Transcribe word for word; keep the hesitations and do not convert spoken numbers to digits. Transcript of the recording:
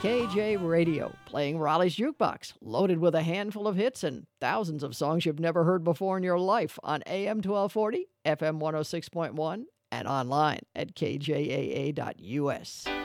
K J Radio, playing Raleigh's Jukebox, loaded with a handful of hits and thousands of songs you've never heard before in your life on A M twelve forty, F M one oh six point one, and online at K J A A dot U S.